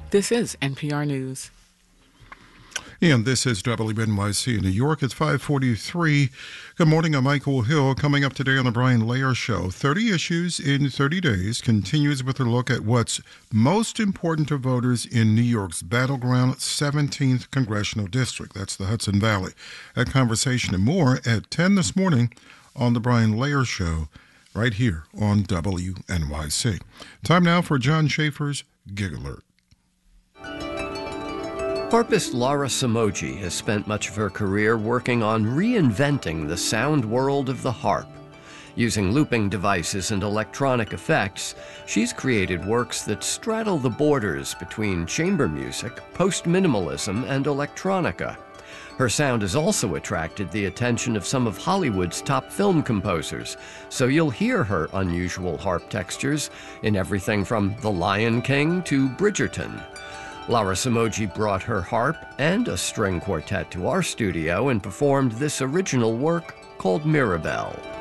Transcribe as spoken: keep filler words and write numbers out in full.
This is N P R News. And this is W N Y C in New York. It's five forty-three. Good morning. I'm Michael Hill. Coming up today on the Brian Layer Show, thirty issues in thirty days continues with a look at what's most important to voters in New York's battleground seventeenth Congressional District. That's the Hudson Valley. That conversation and more at ten this morning on the Brian Layer Show right here on W N Y C. Time now for John Schaefer's Gig Alert. Harpist Laura Somogyi has spent much of her career working on reinventing the sound world of the harp. Using looping devices and electronic effects, she's created works that straddle the borders between chamber music, post-minimalism, and electronica. Her sound has also attracted the attention of some of Hollywood's top film composers, so you'll hear her unusual harp textures in everything from The Lion King to Bridgerton. Laura Somogyi brought her harp and a string quartet to our studio and performed this original work called Mirabelle.